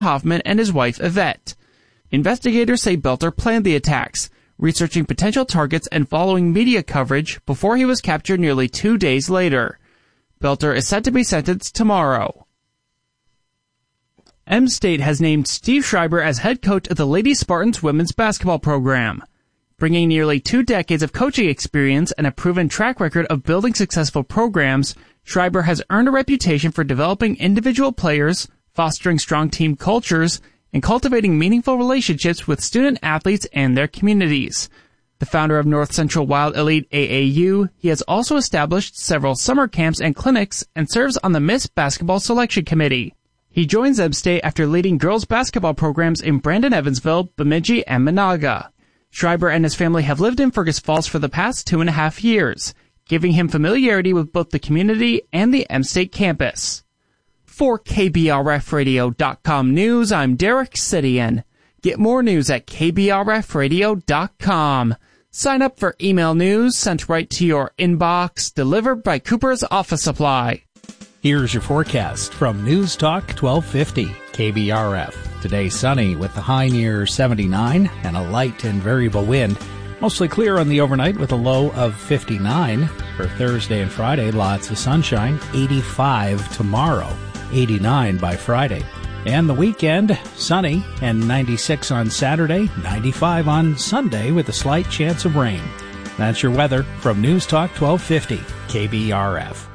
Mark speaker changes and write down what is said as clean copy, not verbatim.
Speaker 1: Hoffman and his wife Yvette. Investigators say Belter planned the attacks, researching potential targets and following media coverage before he was captured nearly 2 days later. Belter is set to be sentenced tomorrow. M State has named Steve Schreiber as head coach of the Lady Spartans women's basketball program. Bringing nearly 2 decades of coaching experience and a proven track record of building successful programs, Schreiber has earned a reputation for developing individual players, fostering strong team cultures, and cultivating meaningful relationships with student athletes and their communities. The founder of North Central Wild Elite AAU, he has also established several summer camps and clinics and serves on the Miss Basketball Selection Committee. He joins M State after leading girls basketball programs in Brandon Evansville, Bemidji, and Monaga. Schreiber and his family have lived in Fergus Falls for the past 2.5 years, giving him familiarity with both the community and the M State campus. For KBRFradio.com News, I'm Derek Sidian. Get more news at KBRFradio.com. Sign up for email news sent right to your inbox, delivered by Cooper's Office Supply.
Speaker 2: Here's your forecast from News Talk 1250 KBRF. Today sunny with the high near 79 and a light and variable wind. Mostly clear on the overnight with a low of 59. For Thursday and Friday, lots of sunshine. 85 tomorrow, 89 by Friday. And the weekend, sunny and 96 on Saturday, 95 on Sunday with a slight chance of rain. That's your weather from News Talk 1250 KBRF.